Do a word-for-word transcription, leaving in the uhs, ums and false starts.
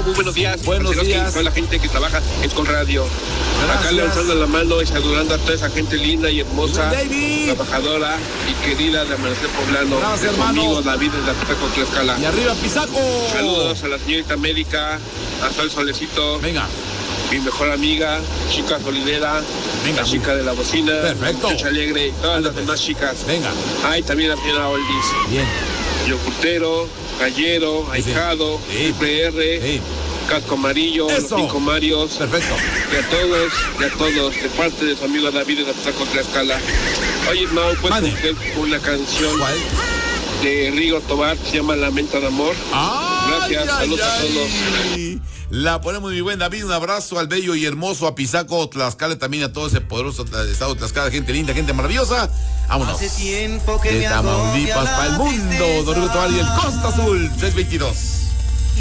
Mau, muy buenos días. Buenos Parceros, días. que toda la gente que trabaja es con radio. Gracias. Acá levantando la mano y saludando a toda esa gente linda y hermosa, trabajadora y querida de Amanecer Poblano. Gracias, hermano. hermano. David desde Apizaco, Tlaxcala. Y arriba, Pizaco. Saludos a la señorita médica, hasta el solecito. Venga. Mi mejor amiga, chica solidera, Venga, la chica de la bocina, perfecto. Muchacha alegre y todas Ándate. las demás chicas. Venga. Ay, también la señora Oldis. Bien. Yogurtero, gallero, Sí, sí. ahijado, Sí. triple R, Sí. casco amarillo, Eso. los cinco Marios. Perfecto. Y a todos, y a todos, de parte de su amigo David de Apizaco, Tlaxcala. Oye, Mau, ¿puedes Mande. hacer una canción ¿Cuál? de Rigo Tobar? Se llama Lamento de Amor. ¡Ay, Gracias, ay, saludos a todos. ay! La ponemos, mi buen David. Un abrazo al bello y hermoso Apizaco, Tlaxcala, también a todo ese poderoso estado de Tlaxcala. Gente linda, gente maravillosa. Vámonos. Hace tiempo que De me Tamaulipas agobia para el la mundo. tristeza. Don Rigo Tobar y el Costa Azul, seiscientos veintidós.